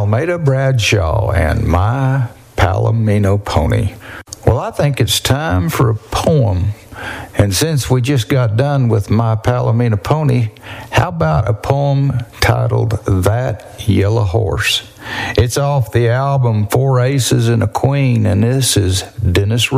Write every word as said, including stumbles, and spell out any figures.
Almeda Bradshaw and My Palomino Pony. Well, I think it's time for a poem. And since we just got done with My Palomino Pony, how about a poem titled That Yellow Horse? It's off the album Four Aces and a Queen, and this is Dennis